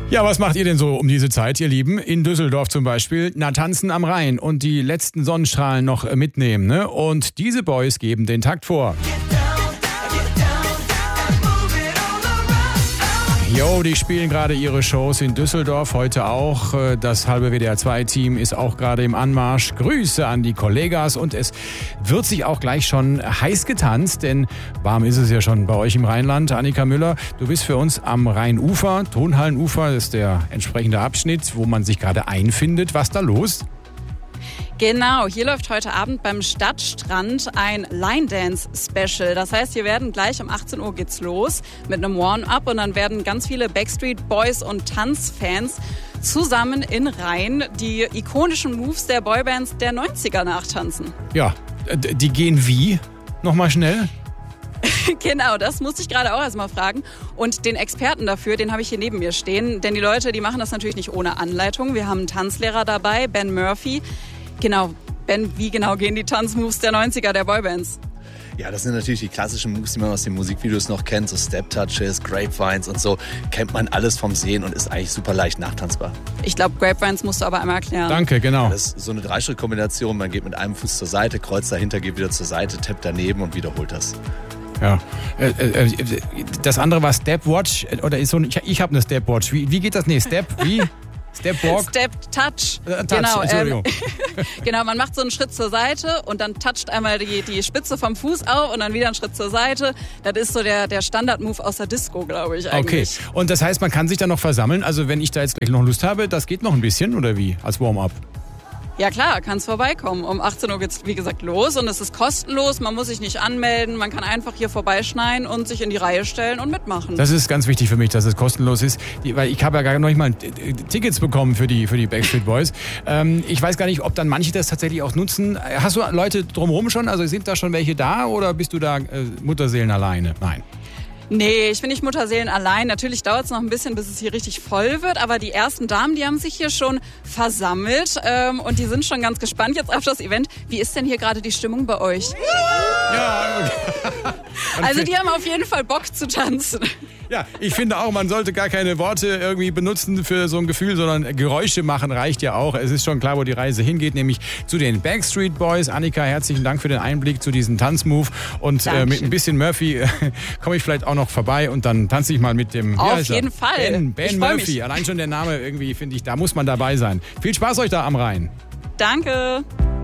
Ja, was macht ihr denn so um diese Zeit, ihr Lieben? In Düsseldorf zum Beispiel, tanzen am Rhein und die letzten Sonnenstrahlen noch mitnehmen, ne? Und diese Boys geben den Takt vor. Jo, die spielen gerade ihre Shows in Düsseldorf, heute auch. Das halbe WDR2-Team ist auch gerade im Anmarsch. Grüße an die Kollegas und es wird sich auch gleich schon heiß getanzt, denn warm ist es ja schon bei euch im Rheinland. Annika Müller, du bist für uns am Rheinufer, Tonhallenufer, das ist der entsprechende Abschnitt, wo man sich gerade einfindet. Was ist da los? Genau, hier läuft heute Abend beim Stadtstrand ein Line Dance Special. Das heißt, hier werden gleich um 18 Uhr geht's los mit einem Warm-up und dann werden ganz viele Backstreet Boys und Tanzfans zusammen in Rhein die ikonischen Moves der Boybands der 90er nachtanzen. Ja, die gehen wie? Nochmal schnell. Genau, das musste ich gerade auch erstmal fragen. Und den Experten dafür, den habe ich hier neben mir stehen. Denn die Leute, die machen das natürlich nicht ohne Anleitung. Wir haben einen Tanzlehrer dabei, Ben Murphy. Genau, Ben, wie genau gehen die Tanzmoves der 90er der Boybands? Ja, das sind natürlich die klassischen Moves, die man aus den Musikvideos noch kennt. So Step-Touches, Grapevines und so. Kennt man alles vom Sehen und ist eigentlich super leicht nachtanzbar. Ich glaube, Grapevines musst du aber einmal erklären. Danke, genau. Das ist so eine Dreischritt-Kombination. Man geht mit einem Fuß zur Seite, kreuzt dahinter, geht wieder zur Seite, tappt daneben und wiederholt das. Ja, das andere war Stepwatch oder ist so. Ich habe eine Stepwatch. Wie geht das? Nee, Step wie? Step Walk? Step Touch. Genau, Entschuldigung. Genau, man macht so einen Schritt zur Seite und dann toucht einmal die Spitze vom Fuß auf und dann wieder einen Schritt zur Seite. Das ist so der Standard-Move aus der Disco, glaube ich eigentlich. Okay, und das heißt, man kann sich da noch versammeln. Also wenn ich da jetzt gleich noch Lust habe, das geht noch ein bisschen oder wie? Als Warm-up? Ja klar, kannst vorbeikommen. Um 18 Uhr geht's wie gesagt los und es ist kostenlos. Man muss sich nicht anmelden. Man kann einfach hier vorbeischneien und sich in die Reihe stellen und mitmachen. Das ist ganz wichtig für mich, dass es kostenlos ist, weil ich habe ja gar noch nicht mal Tickets bekommen für die Backstreet Boys. Ich weiß gar nicht, ob dann manche das tatsächlich auch nutzen. Hast du Leute drumherum schon? Also sind da schon welche da oder bist du da Mutterseelen alleine? Nein. Nee, ich bin nicht Mutterseelen allein. Natürlich dauert es noch ein bisschen, bis es hier richtig voll wird. Aber die ersten Damen, die haben sich hier schon versammelt. Und die sind schon ganz gespannt jetzt auf das Event. Wie ist denn hier gerade die Stimmung bei euch? Ja, okay. Also die haben auf jeden Fall Bock zu tanzen. Ja, ich finde auch, man sollte gar keine Worte irgendwie benutzen für so ein Gefühl, sondern Geräusche machen reicht ja auch. Es ist schon klar, wo die Reise hingeht, nämlich zu den Backstreet Boys. Annika, herzlichen Dank für den Einblick zu diesem Tanzmove. Und mit ein bisschen Murphy komme ich vielleicht auch noch vorbei und dann tanze ich mal mit dem... Auf jeden Fall. Ben Murphy. Mich. Allein schon der Name irgendwie, finde ich, da muss man dabei sein. Viel Spaß euch da am Rhein. Danke.